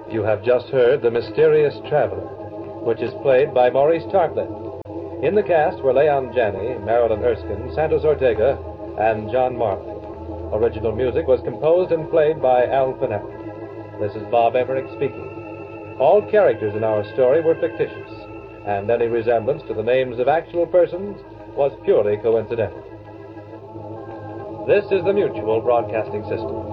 You have just heard The Mysterious Traveler, which is played by Maurice Tarplin. In the cast were Leon Janney, Marilyn Erskine, Santos Ortega, and John Marley. Original music was composed and played by Al Finelli. This is Bob Emmerich speaking. All characters in our story were fictitious, and any resemblance to the names of actual persons was purely coincidental. This is the Mutual Broadcasting System.